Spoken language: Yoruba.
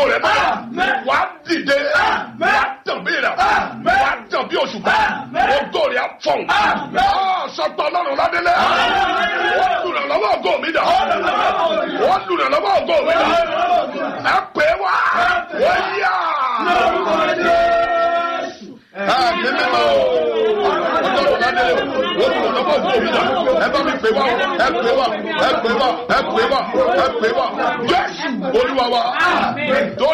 rẹ̀ mọ́. Wà á dìde. Wà á tàn bí rẹ̀. Wà á tàn bí oṣù bá. Ògo rẹ̀ á fọ̀n. Sọ́tọ̀ Ọlọ́run ládélé. Wọ́n lùnà lọ́wọ́ ògo mi dà. Wọ́n lùnà lọ́wọ́ ògo mi dà. Ẹ pè wá. Wọ́n yá. Mímọ́ Ọlọ́run ládélé. Wọ́n lùnà lọ́wọ́ ògo mi dà. Ẹ bá mi pè wá. Ẹ pè wá. Ẹ pè wá. Ẹ pè wá. Ẹ pè wá. Jésù Olúwa wa.